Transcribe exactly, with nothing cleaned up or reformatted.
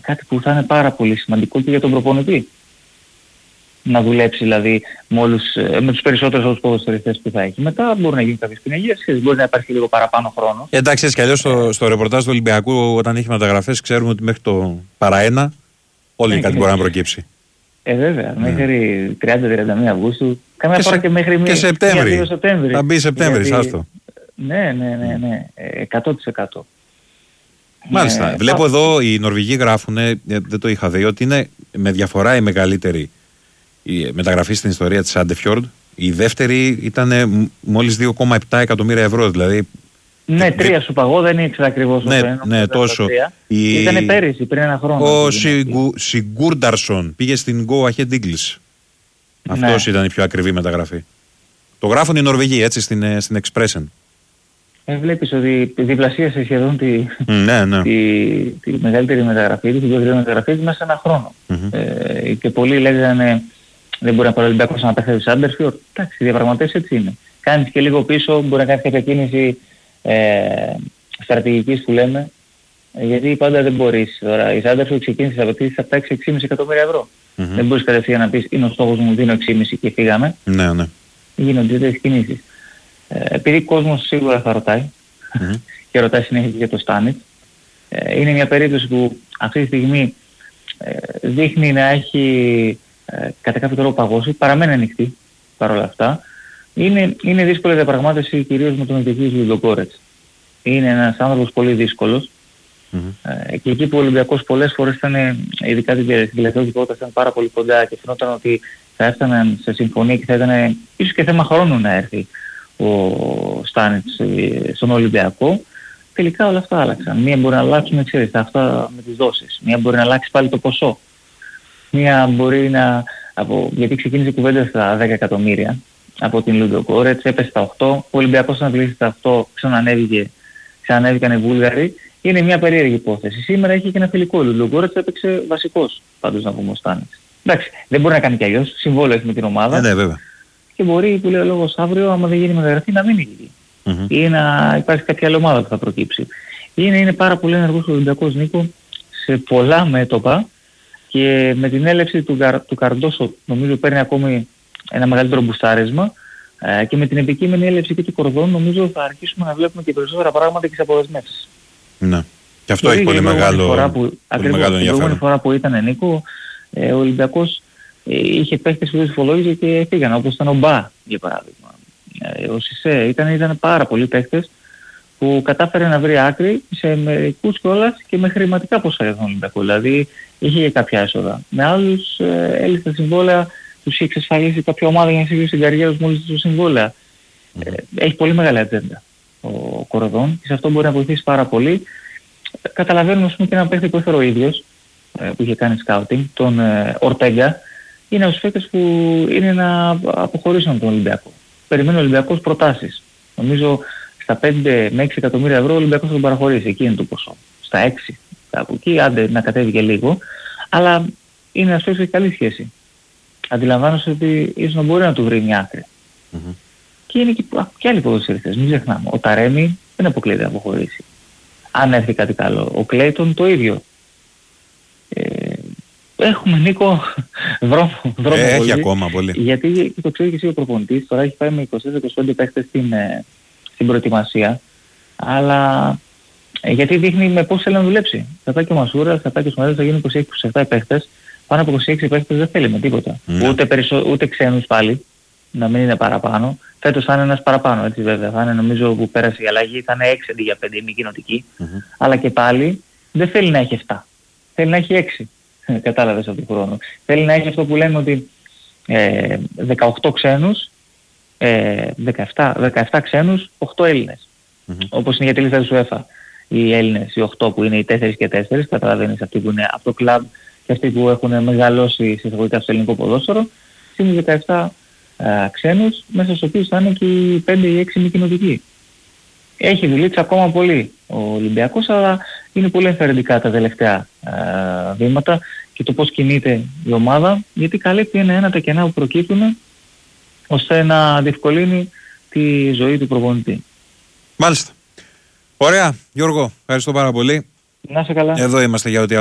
κάτι που θα είναι πάρα πολύ σημαντικό και για τον προπονητή. Να δουλέψει δηλαδή με, όλους, με τους περισσότερους όλους ποδοσφαιριστές που θα έχει. Μετά μπορεί να γίνει κάποιες πιναγίες, μπορεί να υπάρχει λίγο παραπάνω χρόνο. Εντάξει, έτσι κι αλλιώς στο, στο ρεπορτάζ του Ολυμπιακού, όταν έχει μεταγραφές, ξέρουμε ότι μέχρι το παρά ένα, όλη κάτι μπορεί να προκύψει. Ε, βέβαια, ναι. Μέχρι τριάντα με τριάντα μία Αυγούστου, καμιά φορά και μέχρι και Σεπτέμβρη. Σεπτέμβρι. Θα μπει Σεπτέμβρη, γιατί... άστο. Ναι, ναι, ναι, ναι, εκατό τοις εκατό. Μάλιστα. Ε, Βλέπω εδώ οι Νορβηγοί γράφουν, δεν το είχα δει, ότι είναι με διαφορά η μεγαλύτερη η μεταγραφή στην ιστορία της Sandefjord. Η δεύτερη ήταν μόλις δύο κόμμα επτά εκατομμύρια ευρώ, δηλαδή. Ναι, τρία δι... σου παγώ, δεν ήξερα ακριβώς. Ναι, ναι, ναι τόσο. Η... Ήτανε πέρυσι, πριν ένα χρόνο. Ο Σιγκου... Σιγκούρνταρσον πήγε στην Go Ahead Eagles. Ναι. Αυτός ήταν η πιο ακριβή μεταγραφή. Το γράφουν οι Νορβηγοί, έτσι, στην, στην Expressen. Ε, βλέπεις ότι διπλασίασε σχεδόν τη, ναι, ναι. τη, τη μεγαλύτερη μεταγραφή, την πιο γρήγορη μεταγραφή μέσα σε ένα χρόνο. Mm-hmm. Ε, και πολλοί λέγανε δεν μπορεί να πάρει ο Ολυμπιακός να παίξει σαν Sandefjord. Εντάξει, οι διαπραγματεύσεις έτσι είναι. Κάνεις και λίγο πίσω, μπορεί να κάνεις κάποια κίνηση ε, στρατηγικής που λέμε, ε, γιατί πάντα δεν μπορείς. Τώρα η Sandefjord ξεκίνησε απαιτήσεις από τα έξι έξι κόμμα πέντε εκατομμύρια ευρώ. Mm-hmm. Δεν μπορείς κατευθείαν να πεις είναι ο στόχος μου, δίνω έξι κόμμα πέντε και φύγαμε. Ναι, ναι. Γίνονται τέτοιες κινήσεις. Ε, επειδή ο κόσμος σίγουρα θα ρωτάει mm-hmm. και ρωτάει συνέχεια και για το Στάνιτ, ε, είναι μια περίπτωση που αυτή τη στιγμή ε, δείχνει να έχει ε, κατά κάποιο τρόπο παγώσει, παραμένει ανοιχτή παρόλα αυτά. Είναι, είναι δύσκολη διαπραγμάτευση κυρίως με τον εκδικητή Λουντογκόρετς. Είναι ένας άνθρωπος πολύ δύσκολος mm-hmm. ε, και εκεί που ο Ολυμπιακός πολλές φορές ήταν, ειδικά την τελευταία δεκαετία, ήταν πάρα πολύ κοντά και φαινόταν ότι θα έφταναν σε συμφωνία και θα ήταν ίσως και θέμα χρόνου να έρθει ο Στάνιτς στον Ολυμπιακό. Τελικά όλα αυτά άλλαξαν. Μία μπορεί να αλλάξουν, ξέρεις, αυτά με τις δόσεις. Μία μπορεί να αλλάξει πάλι το ποσό. Μία μπορεί να... Από, γιατί ξεκίνησε η κουβέντα στα δέκα εκατομμύρια από την Λουντογκόρετς, έπεσε στα οκτώ. Ο Ολυμπιακός να κλείσει στα οκτώ, ξανανέβηκε, ξανανέβηκαν οι Βούλγαροι. Είναι μια περίεργη υπόθεση. Σήμερα έχει και ένα φιλικό. Ο Λουντογκόρετς έπαιξε βασικός, πάντως να πούμε ο Στάνιτς. Εντάξει, δεν μπορεί να κάνει κι αλλιώς. Συμβόλαιο έχει με την ομάδα. Ναι, ναι, βέβαια. Και μπορεί, που λέει ο λόγος, αύριο, άμα δεν γίνει μεταγραφή, να μείνει εκεί. Mm-hmm. Ή να υπάρχει κάποια άλλη ομάδα που θα προκύψει. Είναι, είναι πάρα πολύ ενεργός ο Ολυμπιακός, Νίκο, σε πολλά μέτωπα και με την έλευση του, του Καρντόσο νομίζω παίρνει ακόμη ένα μεγαλύτερο μπουστάρισμα ε, και με την επικείμενη έλευση και του Κορδόν νομίζω θα αρχίσουμε να βλέπουμε και περισσότερα πράγματα και σε αποδεσμεύσεις. Ναι. Και αυτό έχει πολύ μεγάλο, φορά που, πολύ ακριβώς, μεγάλο την προηγούμενη φορά που ήταν Νίκο, ε, ο Ολυμπιακός ε, είχε παίχτες που συμφολόγησε και φύγανε, όπως ήταν ο Μπα για παράδειγμα. Ε, ο Σισέ, ήταν, ήταν πάρα πολλοί παίχτες που κατάφερε να βρει άκρη σε μερικούς κιόλας και με χρηματικά ποσά για τον Ολυμπιακό. Δηλαδή είχε και κάποια έσοδα. Με άλλους ε, έλυσε τα συμβόλαια, τους είχε εξασφαλίσει κάποια ομάδα για να συμβεί στην καριέρα τους μόλις τους συμβόλαια. Mm. Ε, έχει πολύ μεγάλη ατζέντα ο Κορδόν και σε αυτό μπορεί να βοηθήσει πάρα πολύ. Ε, καταλαβαίνουμε ας πούμε και έναν παίχτη που έφερε ο ίδιος, ε, που είχε κάνει σκάουτινγκ, τον ε, Ορτέγκα, είναι από τους παίκτες που είναι να αποχωρήσουν τον Ολυμπιακό. Περιμένει ο Ολυμπιακός προτάσεις. Νομίζω στα πέντε με έξι εκατομμύρια ευρώ ο Ολυμπιακός θα τον παραχωρήσει. Εκεί είναι το ποσό. Στα έξι κάπου εκεί, άντε να κατέβει και λίγο. Αλλά είναι ένας παίκτης καλή σχέση. Αντιλαμβάνεσαι ότι ίσως να μπορεί να του βρει μια άκρη. Mm-hmm. Και είναι και, α, και άλλοι ποδοσφαιριστές. Μην ξεχνάμε. Ο Ταρέμι δεν αποκλείεται να αποχωρήσει. Αν έρθει κάτι καλό. Ο Κλέιτον το ίδιο. Ε, έχουμε Νίκο δρόμο, δρόμο ε, πολύ, έχει ακόμα πολύ. Γιατί το ξέρει και εσύ ο προπονητής, τώρα έχει πάει με είκοσι τέσσερα είκοσι πέντε παίχτες στην, ε, στην προετοιμασία, αλλά ε, γιατί δείχνει με πώς θέλει να δουλέψει. Θα πάει και ο Μασούρας, θα πάει και ο Σμαρέλης, θα γίνουν είκοσι έξι είκοσι επτά παίχτες, πάνω από είκοσι έξι παίχτες δεν θέλει με τίποτα. Mm. Ούτε, περισσο, ούτε ξένους πάλι, να μην είναι παραπάνω. Φέτος θα είναι ένας παραπάνω, έτσι βέβαια. Θα είναι νομίζω που πέρασε η αλλαγή, θα είναι έξι αντί για πέντε, είναι κοινοτική. Mm-hmm. Αλλά και πάλι δεν θέλει να έχει επτά, θέλει να έχει έξι. Κατάλαβες από τον χρόνο. Θέλει να έχει αυτό που λέμε ότι ε, δεκαοκτώ ξένους, ε, δεκαεπτά, δεκαεπτά ξένους, οκτώ Έλληνες. Mm-hmm. Όπως είναι για τη λίστα της UEFA. Οι Έλληνες, οι οκτώ που είναι οι τέσσερα και τέσσερα, καταλαβαίνεις αυτοί που είναι από το κλαμπ και αυτοί που έχουν μεγαλώσει σε εισαγωγικά στο ελληνικό ποδόσφαιρο, είναι δεκαεπτά ε, ξένους, μέσα στους οποίους θα είναι και οι πέντε ή έξι μη κοινοτικοί. Έχει δουλέψει ακόμα πολύ ο Ολυμπιακός, αλλά είναι πολύ ενθαρρυντικά τα τελευταία ε, βήματα και το πώς κινείται η ομάδα, γιατί καλύπτει ένα-ένα τα κενά που προκύπτουν ώστε να διευκολύνει τη ζωή του προπονητή. Μάλιστα. Ωραία. Γιώργο, ευχαριστώ πάρα πολύ. Να είσαι καλά. Εδώ είμαστε για ό,τι